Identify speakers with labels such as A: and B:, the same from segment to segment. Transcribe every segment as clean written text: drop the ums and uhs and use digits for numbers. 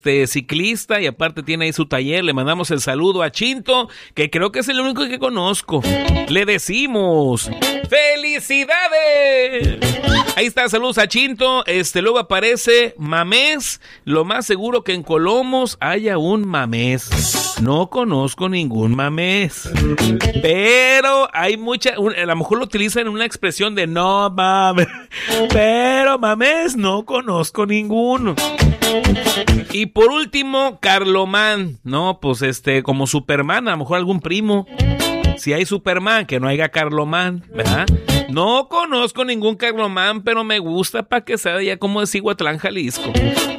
A: ciclista y aparte tiene ahí su taller. Le mandamos el saludo a Chinto, que creo que es el único que conozco. Le decimos ¡felicidades! Ahí está, saludos a Chinto. Luego aparece Mamés. Lo más seguro que en Colomos haya un Mamés. No conozco ningún Mamés, pero hay a lo mejor lo utilizan en una expresión de no mames, pero Mamés no conozco ninguno. Y por último, Carlomán, no, pues como Superman, a lo mejor algún primo. Si hay Superman, que no haya Carlomán, ¿verdad? No conozco ningún Carlomán, pero me gusta para que sea ya como de Cihuatlán, Jalisco.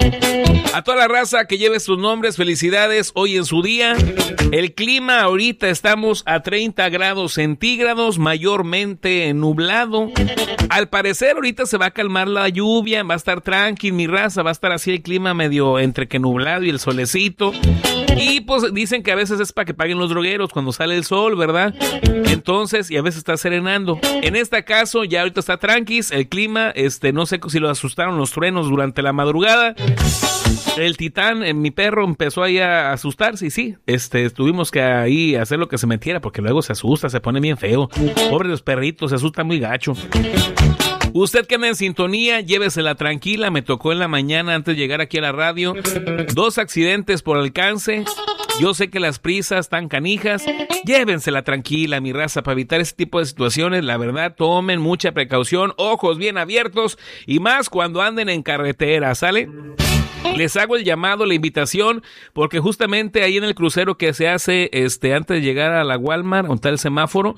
A: A toda la raza que lleve sus nombres, felicidades hoy en su día. El clima ahorita estamos a 30 grados centígrados, mayormente nublado. Al parecer ahorita se va a calmar la lluvia, va a estar tranqui, mi raza, va a estar así el clima medio entre que nublado y el solecito. Y pues dicen que a veces es para que paguen los drogueros cuando sale el sol, ¿verdad? Entonces, y a veces está serenando. En este caso, ya ahorita está tranquis, el clima, no sé si lo asustaron los truenos durante la madrugada. El Titán, mi perro, empezó ahí a asustarse y sí, tuvimos que ahí hacer lo que se metiera porque luego se asusta, se pone bien feo. Pobres los perritos, se asustan muy gacho. Usted que anda en sintonía, llévesela tranquila. Me tocó en la mañana antes de llegar aquí a la radio 2 accidentes por alcance. Yo sé que las prisas están canijas. Llévensela tranquila, mi raza, para evitar ese tipo de situaciones. La verdad, tomen mucha precaución, ojos bien abiertos y más cuando anden en carretera, ¿sale? Les hago el llamado, la invitación, porque justamente ahí en el crucero que se hace antes de llegar a la Walmart, donde está el semáforo,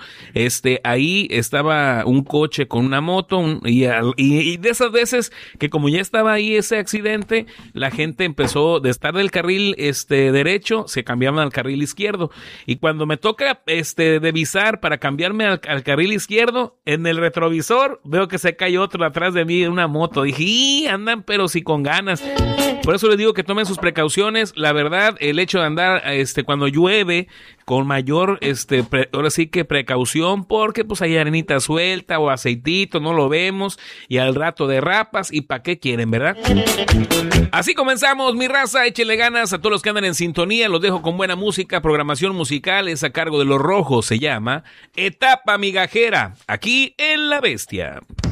A: ahí estaba un coche con una moto y de esas veces que como ya estaba ahí ese accidente, la gente empezó de estar del carril derecho, se cambiaban al carril izquierdo. Y cuando me toca divisar para cambiarme al carril izquierdo, en el retrovisor veo que se cae otro atrás de mí en una moto. Dije, ¡y! Andan pero sí con ganas. Por eso les digo que tomen sus precauciones. La verdad, el hecho de andar cuando llueve con mayor ahora sí que precaución, porque pues hay arenita suelta o aceitito, no lo vemos, y al rato derrapas, y ¿para qué quieren, verdad? Así comenzamos, mi raza. Échenle ganas a todos los que andan en sintonía. Los dejo con buena música. Programación musical es a cargo de Los Rojos. Se llama Etapa Migajera, aquí en La Bestia.